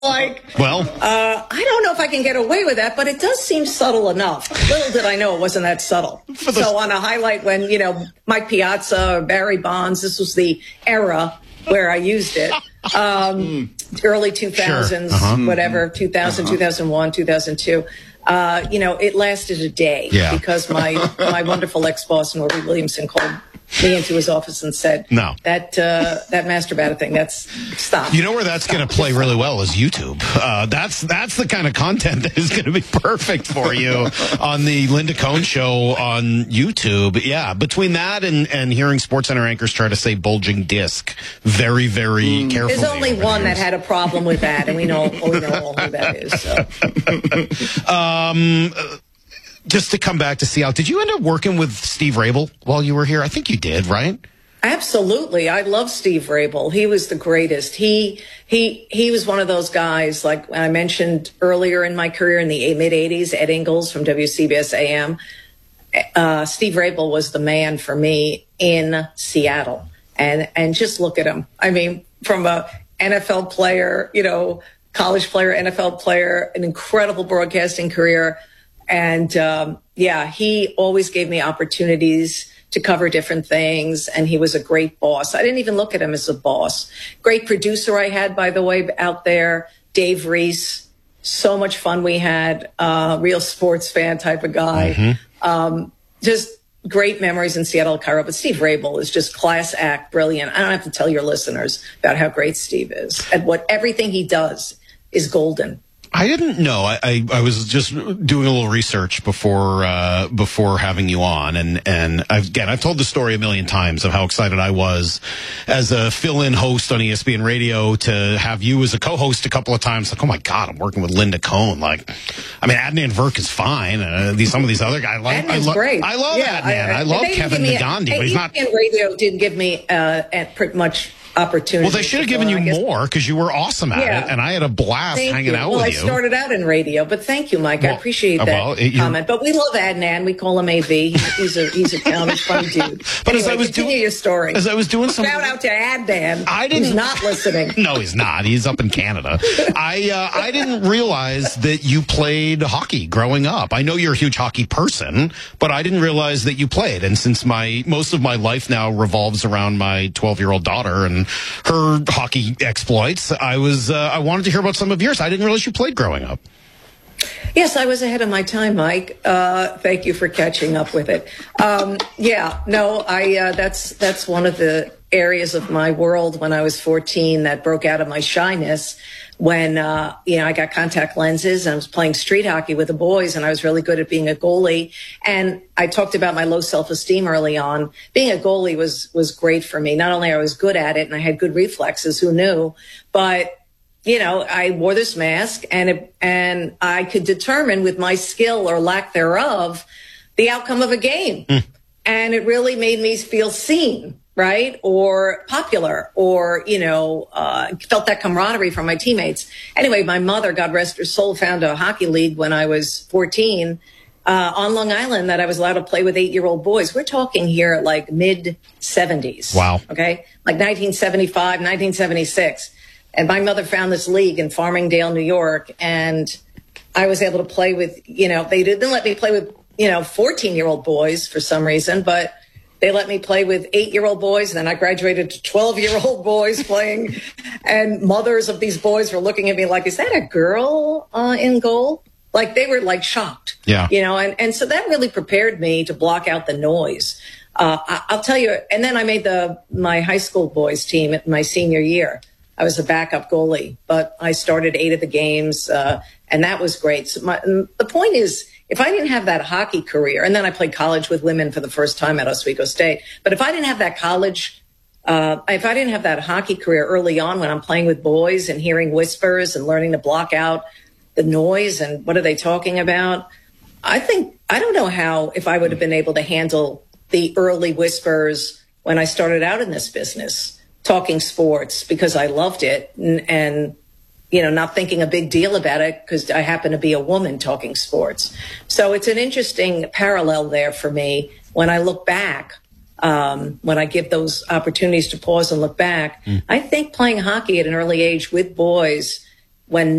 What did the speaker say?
I don't know if I can get away with that, but it does seem subtle enough. Little did I know it wasn't that subtle. So on a highlight when, Mike Piazza or Barry Bonds, this was the era where I used it. Early 2000s, whatever, 2000, 2001, 2002. It lasted a day because my wonderful ex-boss, Norby Williamson, called me into his office and said, "No, that masturbator thing, that's stop." You know where that's going to play really well is YouTube. That's the kind of content that is going to be perfect for you on the Linda Cohn show on YouTube. Yeah, between that and hearing SportsCenter anchors try to say bulging disc very, very carefully. There's only one that had a problem with that, and we know all who that is. So. Just to come back to Seattle, did you end up working with Steve Rabel while you were here? I think you did, right? Absolutely. I love Steve Rabel. He was the greatest. He was one of those guys, like I mentioned earlier in my career in the mid-'80s, Ed Ingles from WCBS AM. Steve Rabel was the man for me in Seattle. And just look at him. I mean, from a NFL player, college player, NFL player, an incredible broadcasting career. And, he always gave me opportunities to cover different things. And he was a great boss. I didn't even look at him as a boss. Great producer I had, by the way, out there, Dave Reese. So much fun we had. Real sports fan type of guy. Just great memories in Seattle, Cairo. But Steve Rabel is just class act, brilliant. I don't have to tell your listeners about how great Steve is. And everything he does is golden. I didn't know. I was just doing a little research before having you on, and I've told the story a million times of how excited I was as a fill-in host on ESPN Radio to have you as a co-host a couple of times. Like, oh my God, I'm working with Linda Cohn. Adnan Virk is fine. Some of these other guys, Adnan's great. I love Adnan. I love Kevin Nagandi, but he's not. ESPN Radio didn't give me pretty much opportunity. Well, they should have given you more because you were awesome at it, and I had a blast hanging out with you. I started out in radio, but thank you, Mike. I appreciate that comment. But we love Adnan. We call him AV. He's a talented, funny dude. But anyway, continue your story. As I was doing some shout out to Adnan. He's not listening. No, he's not. He's up in Canada. I didn't realize that you played hockey growing up. I know you're a huge hockey person, but I didn't realize that you played. And since most of my life now revolves around my 12-year-old daughter and her hockey exploits, I wanted to hear about some of yours. I didn't realize you played growing up. Yes, I was ahead of my time, Mike. Thank you for catching up with it. That's one of the areas of my world when I was 14 that broke out of my shyness when, I got contact lenses and I was playing street hockey with the boys and I was really good at being a goalie. And I talked about my low self-esteem early on. Being a goalie was great for me. Not only I was good at it and I had good reflexes, who knew, but I wore this mask and I could determine with my skill or lack thereof, the outcome of a game. And it really made me feel seen, right? Or popular or, felt that camaraderie from my teammates. Anyway, my mother, God rest her soul, found a hockey league when I was 14 on Long Island that I was allowed to play with 8-year-old boys. We're talking here like mid-70s. Wow. Okay. Like 1975, 1976. And my mother found this league in Farmingdale, New York, and I was able to play with, they didn't let me play with, 14-year-old boys for some reason, but they let me play with 8-year-old boys. And then I graduated to 12-year-old boys playing, and mothers of these boys were looking at me like, is that a girl in goal? Like they were like shocked, and so that really prepared me to block out the noise. I'll tell you, and then I made my high school boys team at my senior year. I was a backup goalie, but I started 8 of the games, and that was great. So the point is, if I didn't have that hockey career, and then I played college with women for the first time at Oswego State, but if I didn't have that if I didn't have that hockey career early on when I'm playing with boys and hearing whispers and learning to block out the noise and what are they talking about, I don't know if I would have been able to handle the early whispers when I started out in this business. Talking sports because I loved it and not thinking a big deal about it because I happen to be a woman talking sports. So it's an interesting parallel there for me when I look back, when I give those opportunities to pause and look back. I think playing hockey at an early age with boys when